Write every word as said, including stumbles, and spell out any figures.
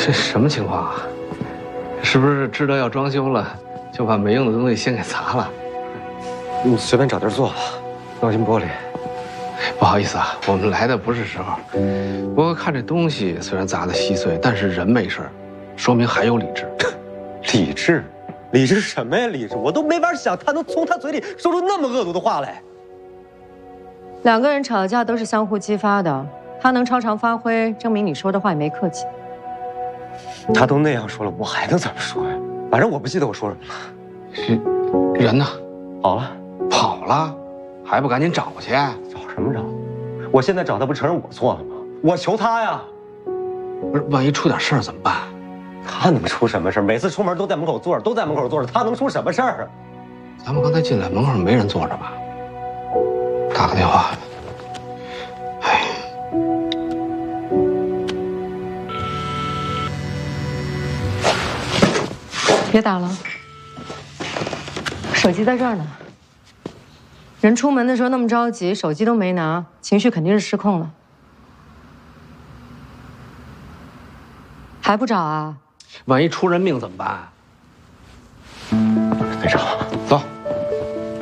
这什么情况啊？是不是知道要装修了，就把没用的东西先给砸了？ 你随便找地儿坐吧，钢筋玻璃。 不好意思啊，我们来的不是时候。不过看这东西虽然砸得稀碎，但是人没事，说明还有理智。 理智？理智什么呀？理智？我都没法想，他能从他嘴里说出那么恶毒的话来。 两个人吵架都是相互激发的，他能超常发挥，证明你说的话也没客气。 他都那样说了，我还能怎么说呀？反正我不记得我说什么了。人呢？ 跑了， 跑了，还不赶紧找去？ 找什么找？我现在找他不承认我错了吗？我求他呀！ 不是，万一出点事儿怎么办？ 他能出什么事儿？每次出门都在门口坐着，都在门口坐着，他能出什么事儿啊？ 咱们刚才进来，门口没人坐着吧？打个电话。哎， 别打了，手机在这儿呢。人出门的时候那么着急，手机都没拿，情绪肯定是失控了。还不找啊？ 万一出人命怎么办？ 没找。 走。